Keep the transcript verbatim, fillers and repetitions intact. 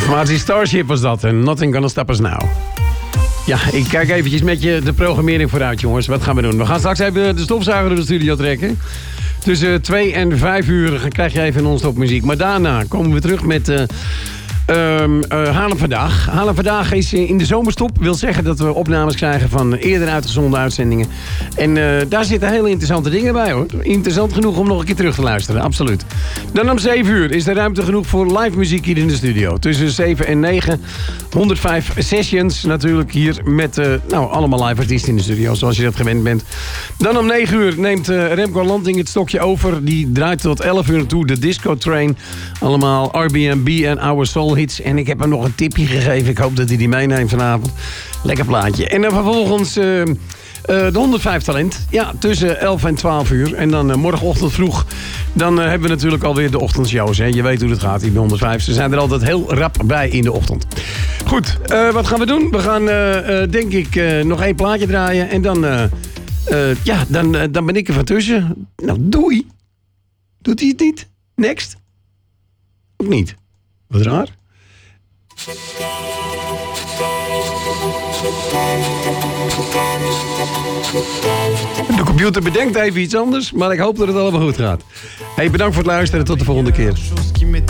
Formatie Starship was dat. En Nothing Gonna Stop Us Now. Ja, ik kijk eventjes met je de programmering vooruit, jongens. Wat gaan we doen? We gaan straks even de stofzuiger door de studio trekken. Tussen twee en vijf uur krijg je even non-stop muziek. Maar daarna komen we terug met... Uh, Um, uh, Haarlem Vandaag. Haarlem Vandaag is in de zomerstop. Wil zeggen dat we opnames krijgen van eerder uitgezonden uitzendingen. En uh, daar zitten hele interessante dingen bij, hoor. Interessant genoeg om nog een keer terug te luisteren, absoluut. Dan om zeven uur is er ruimte genoeg voor live muziek hier in de studio. Tussen zeven en negen. honderdvijf sessions natuurlijk hier met uh, nou, allemaal live artiesten in de studio, zoals je dat gewend bent. Dan om negen uur neemt uh, Remco Lanting het stokje over. Die draait tot elf uur toe de Disco Train. Allemaal Airbnb en Our Soul hits. En ik heb hem nog een tipje gegeven. Ik hoop dat hij die meeneemt vanavond. Lekker plaatje. En dan vervolgens uh, uh, de honderdvijf talent. Ja, tussen elf en twaalf uur. En dan uh, morgenochtend vroeg. Dan uh, hebben we natuurlijk alweer de ochtendshows. Hè. Je weet hoe het gaat hier bij honderdvijf. Ze zijn er altijd heel rap bij in de ochtend. Goed, uh, wat gaan we doen? We gaan uh, uh, denk ik uh, nog één plaatje draaien. En dan, uh, uh, ja, dan, uh, dan ben ik er van tussen. Nou, doei. Doet hij het niet? Next? Of niet? Wat raar. De computer bedenkt even iets anders, maar ik hoop dat het allemaal goed gaat. Hey, bedankt voor het luisteren en tot de volgende keer.